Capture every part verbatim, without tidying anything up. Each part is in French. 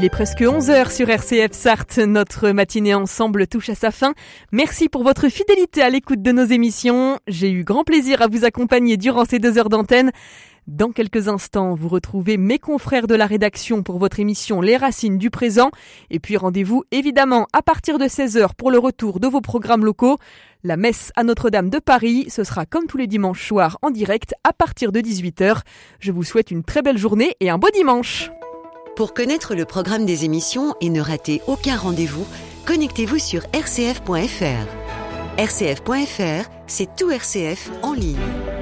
Il est presque onze heures sur R C F Sarthe. Notre matinée ensemble touche à sa fin. Merci pour votre fidélité à l'écoute de nos émissions. J'ai eu grand plaisir à vous accompagner durant ces deux heures d'antenne. Dans quelques instants, vous retrouvez mes confrères de la rédaction pour votre émission Les Racines du Présent. Et puis rendez-vous évidemment à partir de seize heures pour le retour de vos programmes locaux. La messe à Notre-Dame de Paris, ce sera comme tous les dimanches soirs en direct à partir de dix-huit heures. Je vous souhaite une très belle journée et un beau dimanche. Pour connaître le programme des émissions et ne rater aucun rendez-vous, connectez-vous sur r c f point f r. r c f point f r, c'est tout R C F en ligne.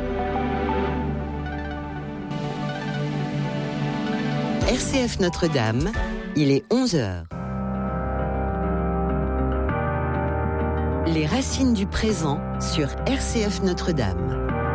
R C F Notre-Dame, il est onze heures. Les racines du présent sur R C F Notre-Dame.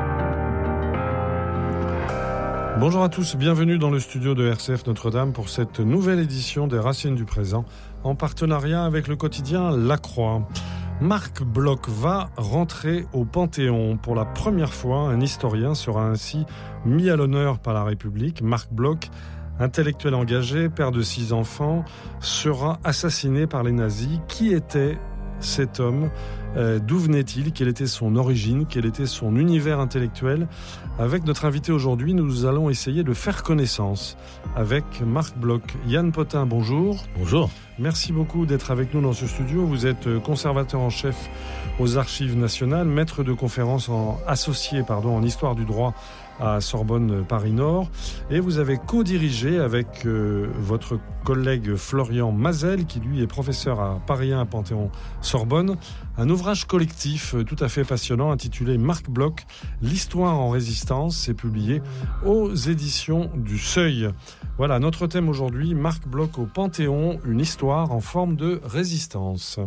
Bonjour à tous, bienvenue dans le studio de R C F Notre-Dame pour cette nouvelle édition des Racines du Présent en partenariat avec le quotidien La Croix. Marc Bloch va rentrer au Panthéon. Pour la première fois, un historien sera ainsi mis à l'honneur par la République. Marc Bloch, intellectuel engagé, père de six enfants, sera assassiné par les nazis. Qui était cet homme ? Euh, d'où venait-il ? Quelle était son origine ? Quel était son univers intellectuel ? Avec notre invité aujourd'hui, nous allons essayer de faire connaissance avec Marc Bloch. Yann Potin, bonjour. Bonjour. Merci beaucoup d'être avec nous dans ce studio. Vous êtes conservateur en chef aux Archives nationales, maître de conférences en, associé pardon, en histoire du droit à Sorbonne Paris-Nord, et vous avez co-dirigé avec euh, votre collègue Florian Mazel, qui lui est professeur à Paris un à Panthéon-Sorbonne, un ouvrage collectif tout à fait passionnant intitulé Marc Bloch, l'histoire en résistance. C'est publié aux éditions du Seuil. Voilà, notre thème aujourd'hui, Marc Bloch au Panthéon, une histoire en forme de résistance.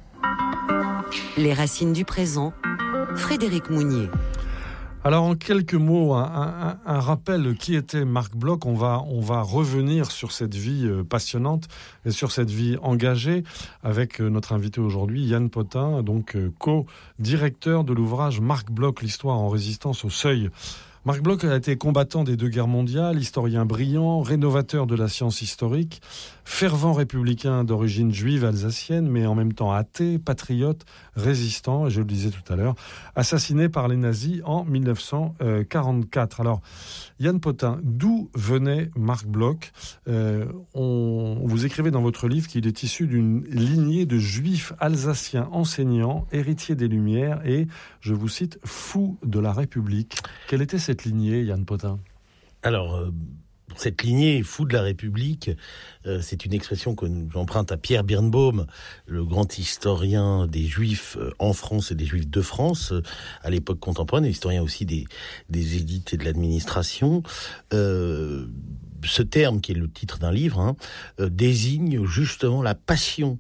Les racines du présent, Frédéric Mounier. Alors en quelques mots, un, un, un rappel qui était Marc Bloch. On va, on va revenir sur cette vie passionnante et sur cette vie engagée avec notre invité aujourd'hui, Yann Potin, donc co-directeur de l'ouvrage Marc Bloch, l'histoire en résistance au Seuil. Marc Bloch a été combattant des deux guerres mondiales, historien brillant, rénovateur de la science historique, fervent républicain d'origine juive alsacienne, mais en même temps athée, patriote, résistant, et je le disais tout à l'heure, assassiné par les nazis en dix-neuf cent quarante-quatre. Alors, Yann Potin, d'où venait Marc Bloch ? euh, on, Vous écrivez dans votre livre qu'il est issu d'une lignée de juifs alsaciens enseignants, héritiers des Lumières et, je vous cite, fous de la République. Quelle était cette lignée, Yann Potin ? Alors, euh, cette lignée fou de la République, euh, c'est une expression que j'emprunte à Pierre Birnbaum, le grand historien des Juifs en France et des Juifs de France, euh, à l'époque contemporaine, et historien aussi des, des élites et de l'administration. Euh, ce terme, qui est le titre d'un livre, hein, euh, désigne justement la passion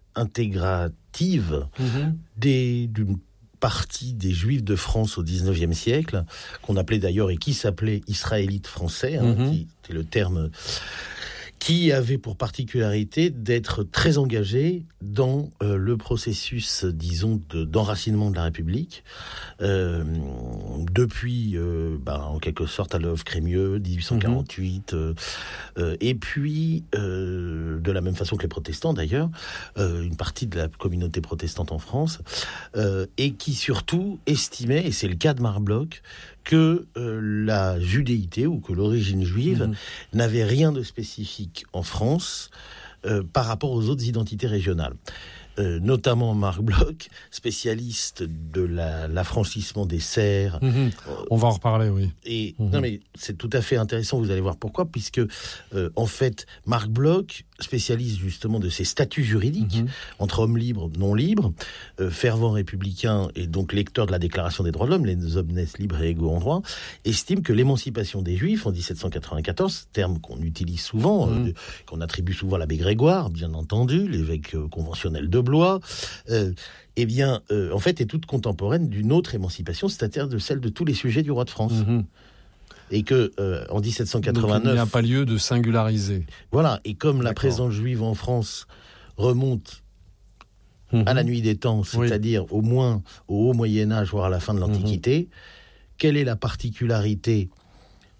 intégrative mmh. des, d'une partie des Juifs de France au dix-neuvième siècle, qu'on appelait d'ailleurs et qui s'appelait israélites français, hein, mmh. qui était le terme, qui avait pour particularité d'être très engagé dans euh, le processus, disons, de, d'enracinement de la République, euh, depuis, euh, bah, en quelque sorte, Adolphe Crémieux, dix-huit cent quarante-huit, mmh. euh, euh, et puis, euh, de la même façon que les protestants d'ailleurs, euh, une partie de la communauté protestante en France, euh, et qui surtout estimait, et c'est le cas de Marc Bloch, que euh, la judéité, ou que l'origine juive, mmh. n'avait rien de spécifique en France euh, par rapport aux autres identités régionales. Euh, notamment Marc Bloch, spécialiste de la, l'affranchissement des serfs. Mmh. Euh, On va en reparler, oui. Et mmh. non, mais c'est tout à fait intéressant. Vous allez voir pourquoi, puisque euh, en fait, Marc Bloch, spécialiste justement de ces statuts juridiques mmh. entre hommes libres, non libres, euh, fervent républicain et donc lecteur de la Déclaration des droits de l'homme, les hommes naissent libres et égaux en droit, estime que l'émancipation des Juifs en dix-sept cent quatre-vingt-quatorze, terme qu'on utilise souvent, mmh. euh, qu'on attribue souvent à l'abbé Grégoire, bien entendu, l'évêque euh, conventionnel de Blois, euh, eh bien, euh, en fait, est toute contemporaine d'une autre émancipation, c'est-à-dire de celle de tous les sujets du roi de France. Mmh. Et que euh, en dix-sept cent quatre-vingt-neuf, donc il n'y a pas lieu de singulariser. Voilà. Et comme D'accord. la présence juive en France remonte mmh. à la nuit des temps, c'est-à-dire oui. au moins au haut Moyen Âge, voire à la fin de l'Antiquité, mmh. quelle est la particularité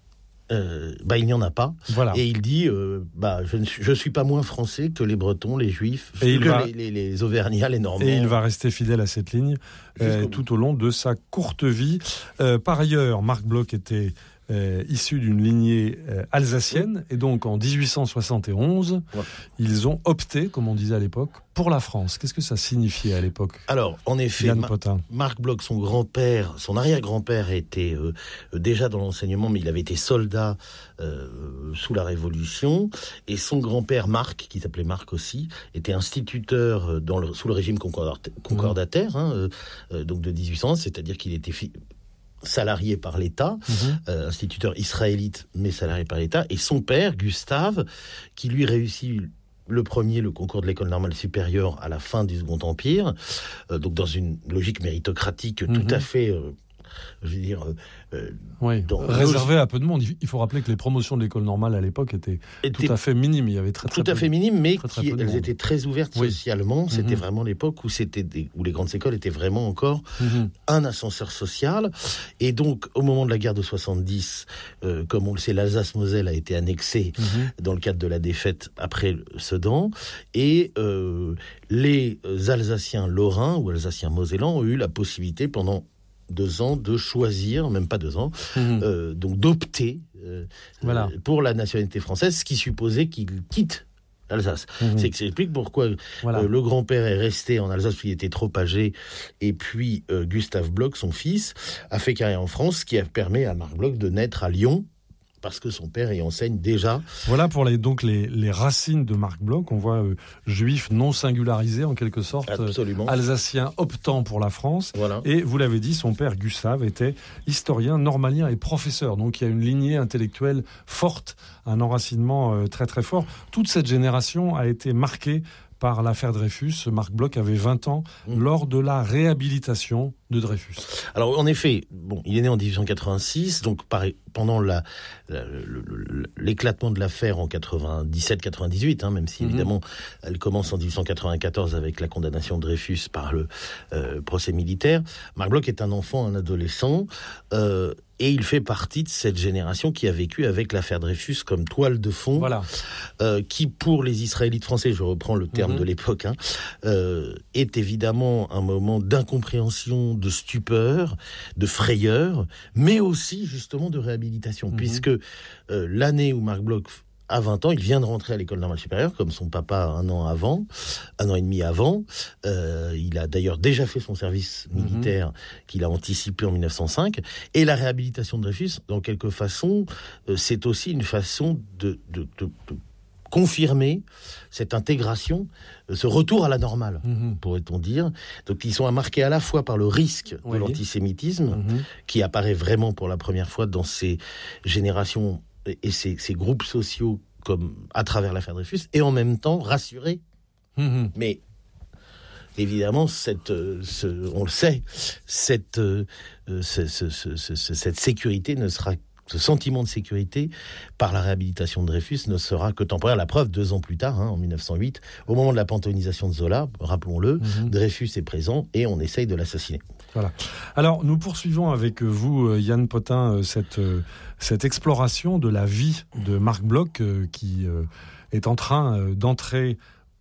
Euh, bah, il n'y en a pas. Voilà. Et il dit, euh, bah, je ne suis, je suis pas moins français que les Bretons, les Juifs, et que va... les, les, les Auvergnats, les Normands. Et il va rester fidèle à cette ligne euh, tout au long de sa courte vie. Euh, par ailleurs, Marc Bloch était euh, issu d'une lignée euh, alsacienne, et donc en dix-huit cent soixante et onze, ouais. ils ont opté, comme on disait à l'époque, pour la France. Qu'est-ce que ça signifiait à l'époque ? Alors, en effet, Ma- Marc Bloch, son grand-père, son arrière-grand-père était euh, déjà dans l'enseignement, mais il avait été soldat euh, sous la Révolution, et son grand-père, Marc, qui s'appelait Marc aussi, était instituteur dans le, sous le régime concordat- concordataire, mmh. hein, euh, donc de dix-huit cents, c'est-à-dire qu'il était fi- salarié par l'État, mmh. euh, instituteur israélite, mais salarié par l'État, et son père, Gustave, qui lui réussit le premier, le concours de l'école normale supérieure à la fin du Second Empire, euh, donc dans une logique méritocratique mmh. tout à fait, euh, je veux dire... Euh, oui, dans, réservé à peu de monde. Il faut rappeler que les promotions de l'école normale à l'époque étaient, étaient tout à fait minimes. Il y avait très, très tout peu à fait minimes, mais très, très qui, elles étaient très ouvertes oui. socialement. C'était mmh. vraiment l'époque où, c'était des, où les grandes écoles étaient vraiment encore mmh. un ascenseur social. Et donc, au moment de la guerre de soixante-dix, euh, comme on le sait, l'Alsace-Moselle a été annexée mmh. dans le cadre de la défaite après Sedan. Et euh, les Alsaciens lorrains ou Alsaciens mosellans ont eu la possibilité pendant deux ans de choisir, même pas deux ans, mmh. euh, donc d'opter euh, voilà. euh, pour la nationalité française, ce qui supposait qu'ils quittent l'Alsace. Mmh. C'est que ça explique pourquoi voilà. euh, le grand-père est resté en Alsace, parce qu'il était trop âgé, et puis euh, Gustave Bloch, son fils, a fait carrière en France, ce qui a permis à Marc Bloch de naître à Lyon, parce que son père y enseigne déjà. Voilà pour les, donc les, les racines de Marc Bloch. On voit euh, juif non singularisé en quelque sorte, Absolument. Euh, alsacien optant pour la France. Voilà. Et vous l'avez dit, son père Gustave était historien, normalien et professeur. Donc il y a une lignée intellectuelle forte, un enracinement euh, très très fort. Toute cette génération a été marquée par l'affaire Dreyfus. Marc Bloch avait vingt ans mmh. lors de la réhabilitation de Dreyfus. Alors, en effet, bon, il est né en dix-huit cent quatre-vingt-six, donc pareil, pendant la, la, le, l'éclatement de l'affaire en quatre-vingt-dix-sept quatre-vingt-dix-huit, hein, même si, mmh. évidemment, elle commence en dix-huit cent quatre-vingt-quatorze avec la condamnation de Dreyfus par le euh, procès militaire. Marc Bloch est un enfant, un adolescent, euh, et il fait partie de cette génération qui a vécu avec l'affaire Dreyfus comme toile de fond, voilà. euh, qui, pour les Israélites français, je reprends le terme mmh. de l'époque, hein, euh, est évidemment un moment d'incompréhension, de stupeur, de frayeur, mais aussi justement de réhabilitation, mmh. puisque euh, l'année où Marc Bloch à vingt ans, il vient de rentrer à l'école normale supérieure, comme son papa un an avant, un an et demi avant. Euh, il a d'ailleurs déjà fait son service militaire mmh. qu'il a anticipé en mille neuf cent cinq. Et la réhabilitation de Dreyfus, dans quelque façon, euh, c'est aussi une façon de, de, de, de confirmer cette intégration, ce retour à la normale, mmh. pourrait-on dire. Donc ils sont marqués à la fois par le risque oui. de l'antisémitisme, mmh. qui apparaît vraiment pour la première fois dans ces générations et ces, ces groupes sociaux comme à travers l'affaire Dreyfus, et en même temps rassurés. Mmh. Mais évidemment, cette, ce, on le sait, cette, euh, ce, ce, ce, ce, cette sécurité ne sera ce sentiment de sécurité par la réhabilitation de Dreyfus ne sera que temporaire. La preuve, deux ans plus tard, hein, en mille neuf cent huit, au moment de la panthéonisation de Zola, rappelons-le, mmh. Dreyfus est présent et on essaye de l'assassiner. Voilà. Alors, nous poursuivons avec vous, Yann Potin, cette, cette exploration de la vie de Marc Bloch qui est en train d'entrer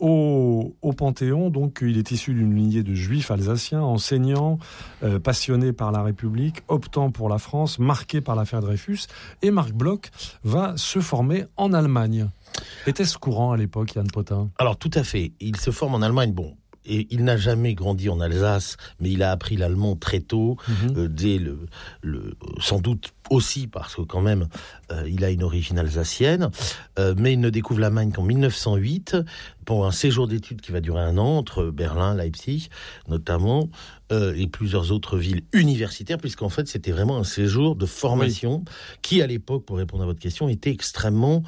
Au, au Panthéon. Donc il est issu d'une lignée de juifs alsaciens, enseignants, euh, passionnés par la République, optant pour la France, marqués par l'affaire Dreyfus. Et Marc Bloch va se former en Allemagne. Était-ce courant à l'époque, Yann Potin ? Alors tout à fait. Il se forme en Allemagne. Bon, et il n'a jamais grandi en Alsace, mais il a appris l'allemand très tôt, mmh. euh, dès le, le, sans doute aussi parce que quand même euh, il a une origine alsacienne, euh, mais il ne découvre l'Allemagne qu'en mille neuf cent huit pour un séjour d'études qui va durer un an entre Berlin, Leipzig notamment, euh, et plusieurs autres villes universitaires, puisqu'en fait c'était vraiment un séjour de formation oui. qui à l'époque, pour répondre à votre question, était extrêmement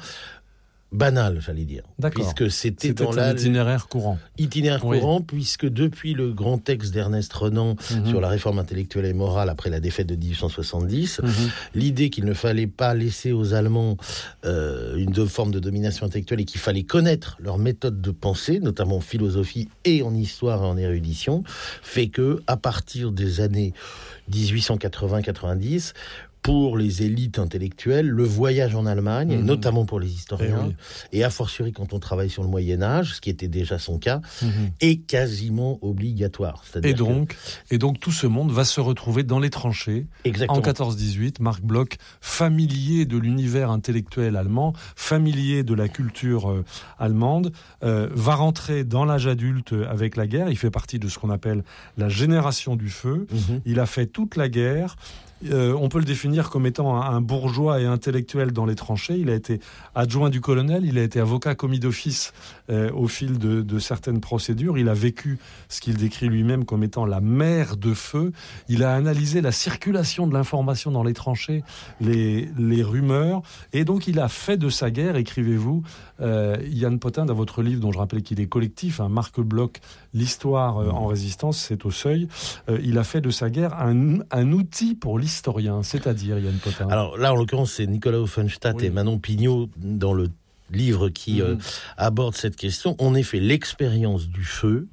banal, j'allais dire. D'accord. Puisque c'était, c'était dans un la... itinéraire courant. Itinéraire oui. courant, puisque depuis le grand texte d'Ernest Renan mm-hmm. sur la réforme intellectuelle et morale après la défaite de dix-huit cent soixante-dix, mm-hmm. l'idée qu'il ne fallait pas laisser aux Allemands euh, une de, forme de domination intellectuelle et qu'il fallait connaître leur méthode de pensée, notamment en philosophie et en histoire et en érudition, fait que à partir des années dix-huit cent quatre-vingts quatre-vingt-dix, pour les élites intellectuelles, le voyage en Allemagne, mmh. notamment pour les historiens, et, oui. et a fortiori quand on travaille sur le Moyen-Âge, ce qui était déjà son cas, mmh. est quasiment obligatoire. C'est-à-dire et, donc, que... et donc tout ce monde va se retrouver dans les tranchées. Exactement. En quatorze dix-huit, Marc Bloch, familier de l'univers intellectuel allemand, familier de la culture euh, allemande, euh, va rentrer dans l'âge adulte avec la guerre. Il fait partie de ce qu'on appelle la génération du feu. Mmh. Il a fait toute la guerre. Euh, on peut le définir comme étant un, un bourgeois et intellectuel dans les tranchées. Il a été adjoint du colonel, il a été avocat commis d'office euh, au fil de, de certaines procédures. Il a vécu ce qu'il décrit lui-même comme étant la mer de feu. Il a analysé la circulation de l'information dans les tranchées, les, les rumeurs. Et donc il a fait de sa guerre, écrivez-vous, euh, Yann Potin, dans votre livre dont je rappelais qu'il est collectif, hein, Marc Bloch, l'histoire euh, en résistance, c'est au Seuil. Euh, il a fait de sa guerre un, un outil pour l'histoire. Historien, c'est-à-dire Yann Potin. Alors là, en l'occurrence, c'est Nicolas Offenstadt oui. et Manon Pignot dans le livre qui mmh. euh, aborde cette question. En effet, l'expérience du feu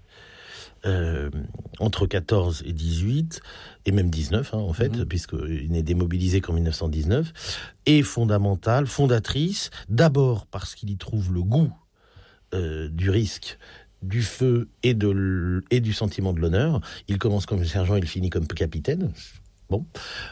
euh, entre quatorze et dix-huit, et même dix-neuf, hein, en fait, mmh. puisqu'il n'est démobilisé qu'en dix-neuf cent dix-neuf, est fondamentale, fondatrice, d'abord parce qu'il y trouve le goût euh, du risque, du feu et, de l... et du sentiment de l'honneur. Il commence comme sergent, il finit comme capitaine. Bon,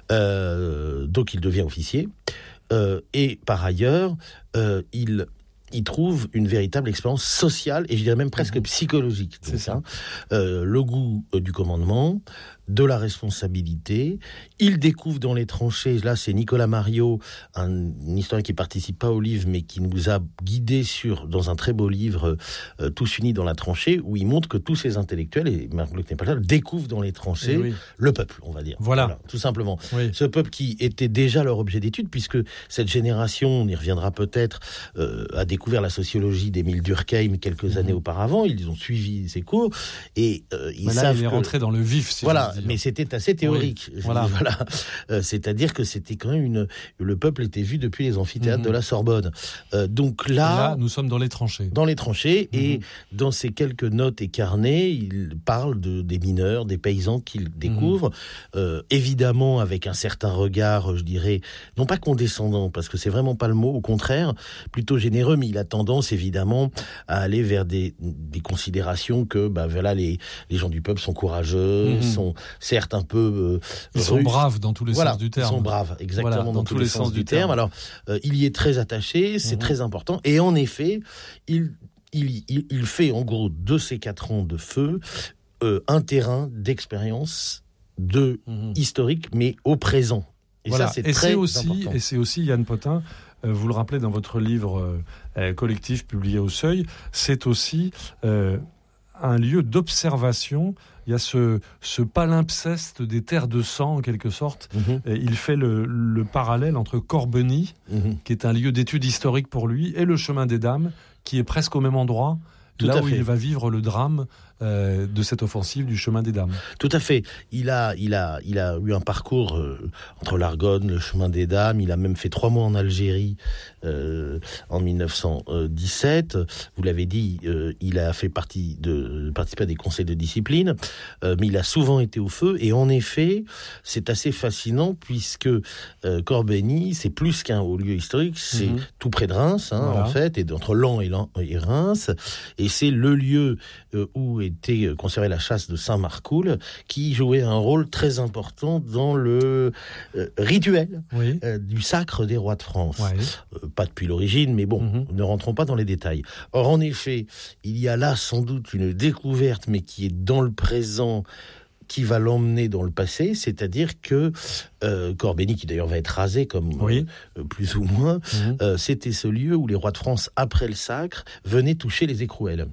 euh, donc il devient officier. Euh, et par ailleurs, euh, il, il trouve une véritable expérience sociale, et je dirais même presque mmh. psychologique. C'est ça. Hein. Euh, le goût euh, du commandement, de la responsabilité. Il découvre dans les tranchées, là c'est Nicolas Mariot, un, un historien qui participe pas au livre, mais qui nous a guidés sur, dans un très beau livre, euh, Tous unis dans la tranchée, où il montre que tous ces intellectuels, et Marc Bloch n'est pas là, découvrent dans les tranchées oui. le peuple, on va dire. Voilà. voilà tout simplement. Oui. Ce peuple qui était déjà leur objet d'étude, puisque cette génération, on y reviendra peut-être, euh, a découvert la sociologie d'Émile Durkheim quelques mmh. années auparavant, ils ont suivi ses cours, et euh, ils mais là, savent il est que... rentré dans le vif, si voilà. Mais c'était assez théorique. Oui, voilà. voilà. Euh, c'est-à-dire que c'était quand même une. Le peuple était vu depuis les amphithéâtres mmh. de la Sorbonne. Euh, donc là, là, nous sommes dans les tranchées. Dans les tranchées, mmh. et dans ces quelques notes et carnets, il parle de des mineurs, des paysans qu'il découvre. Mmh. Euh, évidemment, avec un certain regard, je dirais, non pas condescendant, parce que c'est vraiment pas le mot. Au contraire, plutôt généreux. Mais il a tendance, évidemment, à aller vers des, des considérations que, bah voilà, les les gens du peuple sont courageux, mmh. sont certes un peu euh, ils sont braves dans tous les voilà, sens du terme. Ils sont braves, exactement voilà, dans, dans tous, tous les, les sens, sens du terme. terme. Alors, euh, il y est très attaché, c'est mmh. très important. Et en effet, il, il, il, il fait en gros de ces quatre ans de feu euh, un terrain d'expérience de mmh. historique, mais au présent. Et voilà. ça, c'est et très c'est aussi, important. Et c'est aussi Yann Potin. Euh, vous le rappelez dans votre livre euh, collectif publié au Seuil. C'est aussi euh, un lieu d'observation. Il y a ce, ce palimpseste des terres de sang, en quelque sorte. Mmh. Il fait le, le parallèle entre Corbeny, mmh. qui est un lieu d'étude historique pour lui, et le Chemin des Dames, qui est presque au même endroit, Tout là où fait. il va vivre le drame euh, de cette offensive du Chemin des Dames. Tout à fait. Il a, il a, il a eu un parcours euh, entre l'Argonne, le Chemin des Dames. Il a même fait trois mois en Algérie euh, en dix-neuf cent dix-sept. Vous l'avez dit, euh, il a fait partie de, participer à des conseils de discipline, euh, mais il a souvent été au feu. Et en effet, c'est assez fascinant puisque euh, Corbeny, c'est plus qu'un haut lieu historique, c'est mmh. tout près de Reims, hein, voilà. en fait, et entre Laon et, et Reims. Et c'est le lieu euh, où était conservée la chasse de Saint-Marcoul, qui jouait un rôle très important dans le euh, rituel oui. euh, du sacre des rois de France. Ouais. Euh, pas depuis l'origine, mais bon, mm-hmm. ne rentrons pas dans les détails. Or, en effet, il y a là sans doute une découverte, mais qui est dans le présent, qui va l'emmener dans le passé, c'est-à-dire que euh, Corbeny, qui d'ailleurs va être rasé comme oui. euh, plus ou moins, mmh. euh, c'était ce lieu où les rois de France, après le sacre, venaient toucher les écrouelles.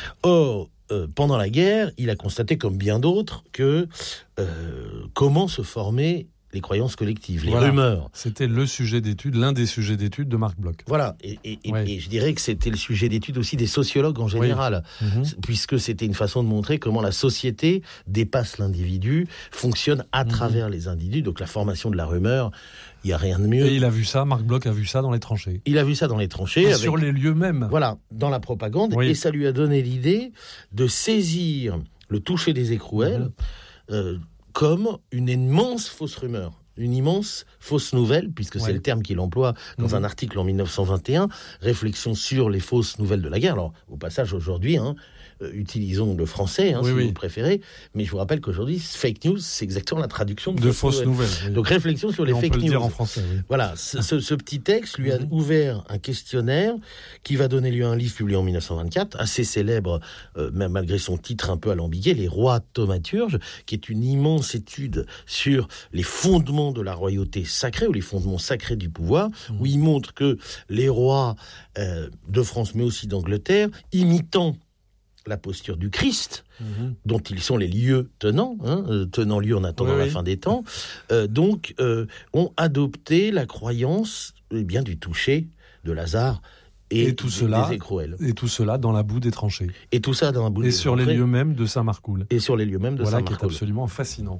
Or, euh, pendant la guerre, il a constaté, comme bien d'autres, que euh, comment se former les croyances collectives, les voilà. rumeurs. C'était le sujet d'étude, l'un des sujets d'étude de Marc Bloch. Voilà, et, et, ouais. et je dirais que c'était le sujet d'étude aussi des sociologues en général, oui. mm-hmm. puisque c'était une façon de montrer comment la société dépasse l'individu, fonctionne à mm-hmm. travers les individus, donc la formation de la rumeur, il n'y a rien de mieux. Et il a vu ça, Marc Bloch a vu ça dans les tranchées. Il a vu ça dans les tranchées. Avec, sur les lieux mêmes. Voilà, dans la propagande, oui. et ça lui a donné l'idée de saisir le toucher des écrouelles, mm-hmm. euh, comme une immense fausse rumeur. une immense fausse nouvelle, puisque ouais. c'est le terme qu'il emploie dans mmh. un article en dix-neuf cent vingt et un, réflexion sur les fausses nouvelles de la guerre. Alors, au passage, aujourd'hui, hein, euh, utilisons le français, hein, oui, si oui. vous préférez, mais je vous rappelle qu'aujourd'hui, fake news, c'est exactement la traduction de, de fausses nouvelles. nouvelles. Oui. Donc, réflexion sur les on fake peut news. Le dire en français, oui. Voilà, ce, ce, ce petit texte lui a mmh. ouvert un questionnaire qui va donner lieu à un livre publié en dix-neuf cent vingt-quatre, assez célèbre, euh, même malgré son titre un peu alambiqué, Les rois thaumaturges, qui est une immense étude sur les fondements de la royauté sacrée, ou les fondements sacrés du pouvoir, mmh. où il montre que les rois euh, de France, mais aussi d'Angleterre, imitant la posture du Christ, mmh. dont ils sont les lieux tenants, hein, euh, tenant lieu en attendant oui, la oui. fin des temps, euh, donc euh, ont adopté la croyance eh bien, du toucher de Lazare et, et tout cela, des écrouelles. Et tout cela dans la boue des tranchées. Et tout ça dans la boue et des sur tranchées. les lieux mêmes de Saint-Marcoul. Et sur les lieux mêmes de voilà Saint-Marcoul. Voilà qui est absolument fascinant.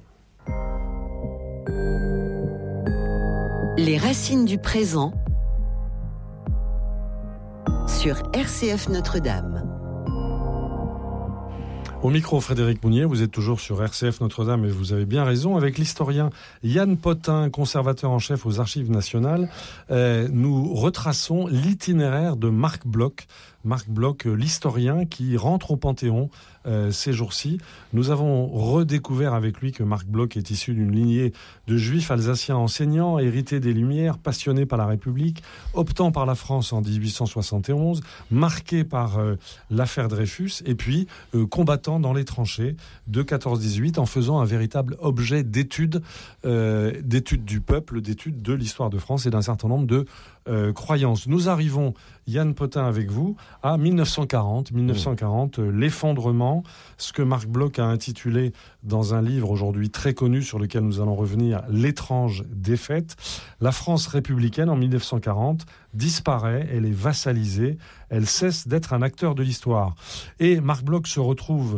Les racines du présent sur R C F Notre-Dame. Au micro, Frédéric Mounier, vous êtes toujours sur R C F Notre-Dame et vous avez bien raison. Avec l'historien Yann Potin, conservateur en chef aux Archives nationales, euh, nous retraçons l'itinéraire de Marc Bloch. Marc Bloch, l'historien qui rentre au Panthéon euh, ces jours-ci. Nous avons redécouvert avec lui que Marc Bloch est issu d'une lignée de juifs alsaciens enseignants, hérités des Lumières, passionnés par la République, optant par la France en dix-huit cent soixante et onze, marqués par euh, l'affaire Dreyfus, et puis euh, combattant dans les tranchées de quatorze dix-huit en faisant un véritable objet d'étude, euh, d'étude du peuple, d'étude de l'histoire de France et d'un certain nombre de euh, croyances. Nous arrivons, Yann Potin avec vous, à dix-neuf cent quarante, dix-neuf cent quarante, mmh. l'effondrement, ce que Marc Bloch a intitulé dans un livre aujourd'hui très connu sur lequel nous allons revenir, L'étrange défaite. La France républicaine en dix-neuf cent quarante disparaît, elle est vassalisée, elle cesse d'être un acteur de l'histoire. Et Marc Bloch se retrouve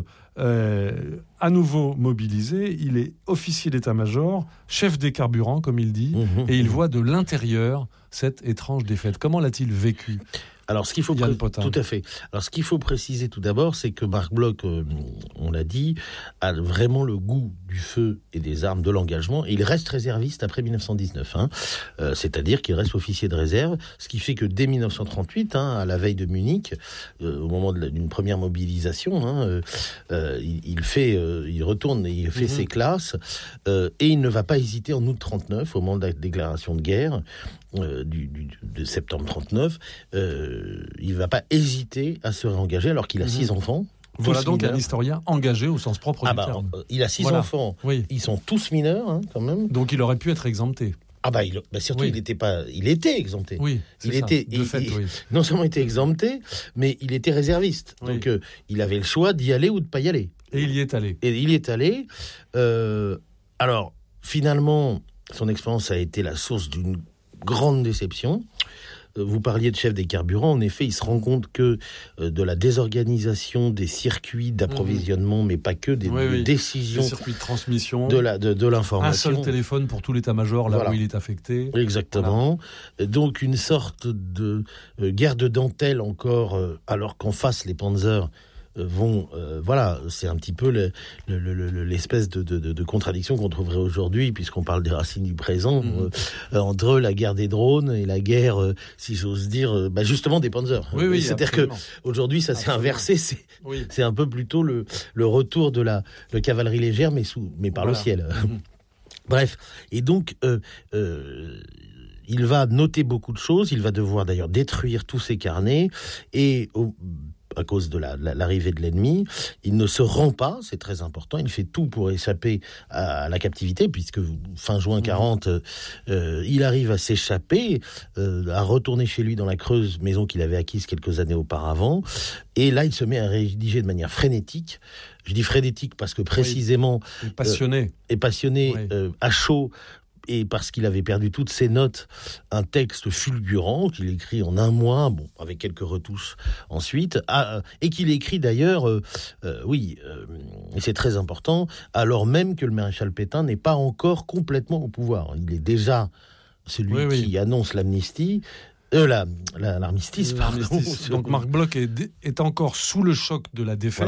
euh, à nouveau mobilisé, il est officier d'état-major, chef des carburants comme il dit, mmh, et il voit de l'intérieur cette étrange défaite. Comment l'a-t-il vécu ? Alors, ce qu'il faut pré- tout à fait. Alors, ce qu'il faut préciser tout d'abord, c'est que Marc Bloch, euh, on l'a dit, a vraiment le goût du feu et des armes, de l'engagement. Et il reste réserviste après dix-neuf cent dix-neuf, hein. euh, c'est-à-dire qu'il reste officier de réserve, ce qui fait que dès dix-neuf cent trente-huit, hein, à la veille de Munich, euh, au moment de la, d'une première mobilisation, hein, euh, euh, il, il fait, euh, il retourne et il fait mmh. ses classes, euh, et il ne va pas hésiter en août trente-neuf, au moment de la déclaration de guerre. Euh, du, du, de septembre trente-neuf, euh, il ne va pas hésiter à se réengager alors qu'il a mmh. six enfants. Voilà donc mineurs. Un historien engagé au sens propre ah du bah, terme. Euh, il a six voilà. enfants, oui. Ils sont tous mineurs hein, quand même. Donc il aurait pu être exempté. Ah bah, il, bah surtout oui. il était pas, il était exempté. Oui, il ça. était, de il, fait, il, oui. Non seulement il était exempté, mais il était réserviste. Oui. Donc euh, il avait le choix d'y aller ou de pas y aller. Et il y est allé. Et il y est allé. Euh, alors finalement, son expérience a été la source d'une grande déception. Vous parliez de chef des carburants. En effet, il se rend compte que euh, de la désorganisation des circuits d'approvisionnement, mmh. mais pas que, des, oui, des oui. décisions... Des circuits de transmission. De, la, de, de l'information. Un seul téléphone pour tout l'état-major, là voilà. où il est affecté. Exactement. Voilà. Donc, une sorte de euh, guerre de dentelle encore, euh, alors qu'en face, les Panzers vont, euh, voilà, c'est un petit peu le, le, le, l'espèce de, de, de contradiction qu'on trouverait aujourd'hui, puisqu'on parle des racines du présent, mmh. euh, entre la guerre des drones et la guerre, euh, si j'ose dire, euh, bah justement des Panzers. Oui, oui, c'est-à-dire absolument. que aujourd'hui, ça s'est inversé, c'est, oui. c'est un peu plutôt le, le retour de la le cavalerie légère, mais sous, mais par voilà. le ciel. Mmh. Bref, et donc. Euh, euh, il va noter beaucoup de choses, il va devoir d'ailleurs détruire tous ses carnets, et au, à cause de la, la, l'arrivée de l'ennemi, il ne se rend pas, c'est très important, il fait tout pour échapper à, à la captivité, puisque fin juin quarante, euh, il arrive à s'échapper, euh, à retourner chez lui dans la Creuse, maison qu'il avait acquise quelques années auparavant, et là il se met à rédiger de manière frénétique. Je dis frénétique parce que précisément... Oui, et passionné. Euh, et passionné, oui. euh, à chaud, et parce qu'il avait perdu toutes ses notes, un texte fulgurant qu'il écrit en un mois, bon, avec quelques retouches ensuite, à, et qu'il écrit d'ailleurs, euh, euh, oui, euh, et c'est très important, alors même que le maréchal Pétain n'est pas encore complètement au pouvoir. Il est déjà celui oui, qui oui. annonce l'amnistie, euh, la, la, l'armistice, pardon. L'armistice. Donc Marc Bloch est, est encore sous le choc de la défaite. Voilà.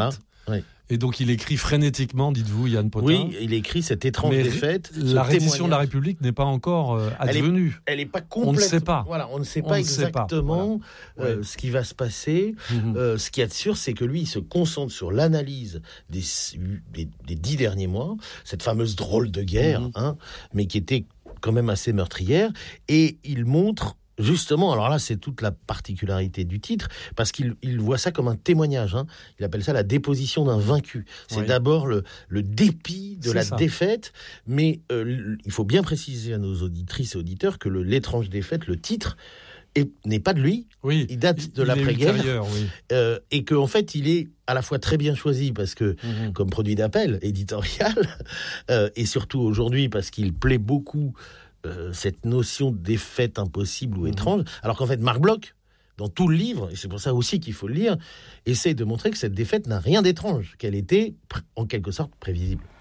Oui. Et donc il écrit frénétiquement, dites-vous, Yann Potin. Oui, il écrit cette étrange Mais défaite. La reddition de la République n'est pas encore euh, advenue. Elle n'est pas complète. On ne sait pas. Voilà, on ne sait on pas ne exactement sait pas. Voilà. euh, ouais. ce qui va se passer. Mmh. Euh, ce qu'il y a de sûr, c'est que lui, il se concentre sur l'analyse des, des, des dix derniers mois, cette fameuse drôle de guerre, mmh. hein, mais qui était quand même assez meurtrière, et il montre. Justement, alors là, c'est toute la particularité du titre, parce qu'il il voit ça comme un témoignage. Hein. Il appelle ça la déposition d'un vaincu. C'est oui. d'abord le, le dépit de c'est la ça. défaite, mais euh, il faut bien préciser à nos auditrices et auditeurs que le, l'étrange défaite, le titre, est, n'est pas de lui. Oui, il date de il l'après-guerre. Oui. Euh, et qu'en fait, il est à la fois très bien choisi, parce que, mmh. comme produit d'appel éditorial, euh, et surtout aujourd'hui, parce qu'il plaît beaucoup Euh, cette notion de défaite impossible ou mmh. étrange, alors qu'en fait Marc Bloch, dans tout le livre, et c'est pour ça aussi qu'il faut le lire, essaie de montrer que cette défaite n'a rien d'étrange, qu'elle était en quelque sorte prévisible.